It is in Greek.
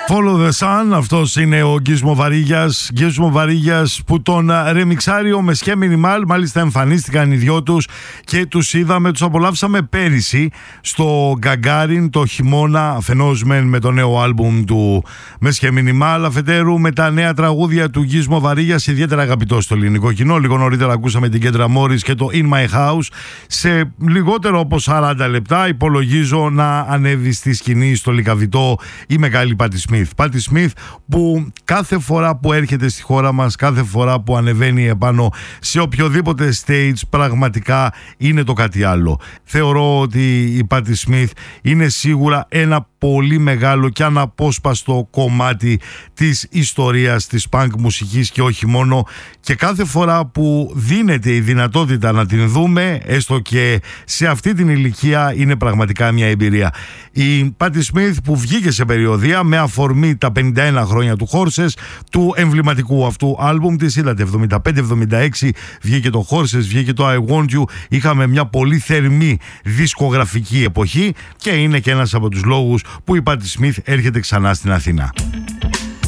Follow the Sun, αυτός είναι ο Γκίσμο Βαρίγιας που τον ρεμιξάρει ο Μεσχέ Μινιμάλ. Μάλιστα εμφανίστηκαν οι δυο τους και τους είδαμε, τους απολαύσαμε πέρυσι στο Γκαγκάριν το χειμώνα, αφενός με το νέο άλμπουμ του Μεσχέ Μινιμάλ, αφετέρου με τα νέα τραγούδια του Γκίσμο Βαρίγιας, ιδιαίτερα αγαπητό στο ελληνικό κοινό. Λίγο νωρίτερα ακούσαμε την Κέντρα Μόρις και το In My House. Σε λιγότερο από 40 λεπτά υπολογίζω να ανέβει στη σκηνή στο Λυκαβητό η μεγάλη Πάτι Σμιθ. Πάτι Σμιθ που κάθε φορά που έρχεται στη χώρα μας, κάθε φορά που ανεβαίνει επάνω σε οποιοδήποτε stage, πραγματικά είναι το κάτι άλλο. Θεωρώ ότι η Πάτι Σμιθ είναι σίγουρα ένα πολύ μεγάλο και αναπόσπαστο κομμάτι της ιστορίας της punk μουσικής και όχι μόνο, και κάθε φορά που δίνεται η δυνατότητα να την δούμε, έστω και σε αυτή την ηλικία, είναι πραγματικά μια εμπειρία. Η Πάτι Σμιθ που βγήκε σε περιοδεία με αφορμή τα 51 χρόνια του Horses, του εμβληματικού αυτού άλμπουμ της, είδατε 75-76 βγήκε το Horses, βγήκε το I Want You, είχαμε μια πολύ θερμή δισκογραφική εποχή και είναι και ένας από τους λόγους που η Πάτι Σμιθ έρχεται ξανά στην Αθήνα.